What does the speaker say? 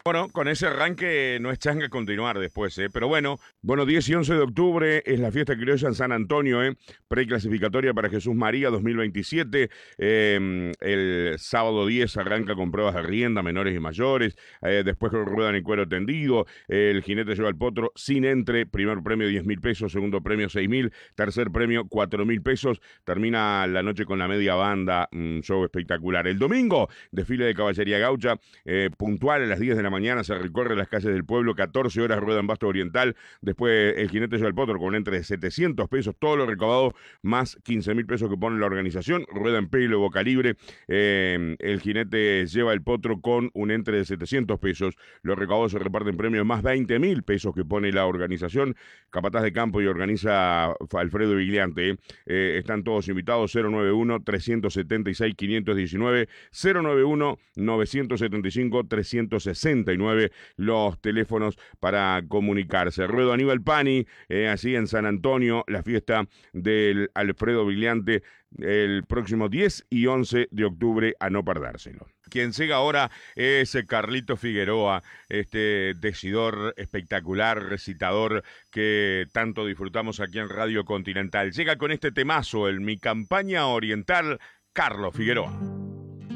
Bueno, con ese arranque no es changa continuar después, ¿eh? Pero bueno, 10 y 11 de octubre es la fiesta criolla en San Antonio, ¿eh? Preclasificatoria para Jesús María 2027. El sábado 10 arranca con pruebas de rienda, menores y mayores. Después ruedan en cuero tendido. El jinete lleva el potro sin entre. Primer premio 10.000 pesos, segundo premio 6.000, tercer premio 4.000 pesos. Termina la noche con la media banda, un show espectacular. El domingo, desfile de caballería gaucha, puntual a las 10 de la mañana, se recorre las calles del pueblo, 14 horas rueda en Basto Oriental, después el jinete lleva el potro con entre de 700 pesos, todo lo recaudado más 15.000 pesos que pone la organización, rueda en pelo, boca libre, el jinete lleva el potro con un entre de 700 pesos, los recaudados se reparten premios más 20.000 pesos que pone la organización, capataz de campo y organiza Alfredo Vigliante, están todos invitados, 091-376-519, 091-975-369, los teléfonos para comunicarse. Ruedo Aníbal Pani, así en San Antonio, la fiesta del Alfredo Vigliante el próximo 10 y 11 de octubre, a no perdérselo. Quien llega ahora es Carlito Figueroa, este decidor espectacular, recitador que tanto disfrutamos aquí en Radio Continental. Llega con este temazo, Mi Campaña Oriental, Carlos Figueroa.